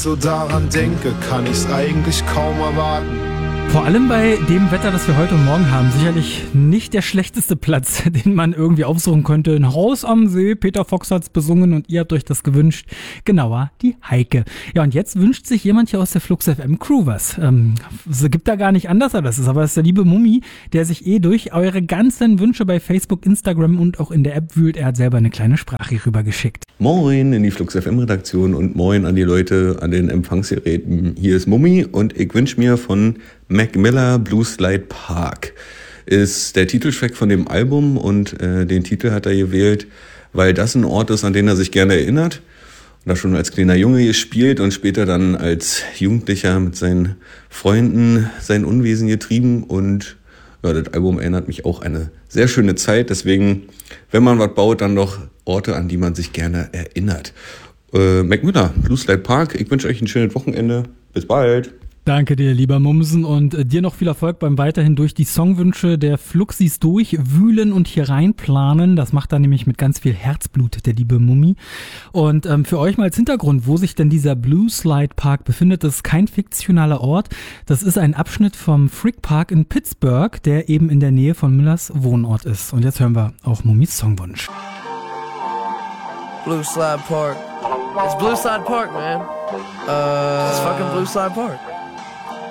So daran denke, kann ich's eigentlich kaum erwarten. Vor allem bei dem Wetter, das wir heute und morgen haben, sicherlich nicht der schlechteste Platz, den man irgendwie aufsuchen könnte. Ein Haus am See, Peter Fox hat's besungen und ihr habt euch das gewünscht. Genauer, die Heike. Ja, und jetzt wünscht sich jemand hier aus der Flux FM Crew was. Es gibt da gar nicht anders, das ist der liebe Mummi, der sich durch eure ganzen Wünsche bei Facebook, Instagram und auch in der App wühlt. Er hat selber eine kleine Sprache rübergeschickt. Moin in die Flux FM Redaktion und moin an die Leute an den Empfangsgeräten. Hier ist Mummi und ich wünsche mir von Mac Miller Blue Slide Park. Ist der Titeltrack von dem Album und den Titel hat er gewählt, weil das ein Ort ist, an den er sich gerne erinnert. Und da schon als kleiner Junge gespielt und später dann als Jugendlicher mit seinen Freunden sein Unwesen getrieben. Und ja, das Album erinnert mich auch an eine sehr schöne Zeit. Deswegen, wenn man was baut, dann doch Orte, an die man sich gerne erinnert. Mac Miller, Blue Slide Park. Ich wünsche euch ein schönes Wochenende. Bis bald. Danke dir, lieber Mumsen, und dir noch viel Erfolg beim weiterhin durch die Songwünsche der Fluxis durchwühlen und hier reinplanen. Das macht er nämlich mit ganz viel Herzblut, der liebe Mummi. Und für euch mal als Hintergrund, wo sich denn dieser Blue Slide Park befindet, das ist kein fiktionaler Ort. Das ist ein Abschnitt vom Frick Park in Pittsburgh, der eben in der Nähe von Millers Wohnort ist. Und jetzt hören wir auch Mummis Songwunsch. Blue Slide Park. It's Blue Slide Park, man. It's fucking Blue Slide Park.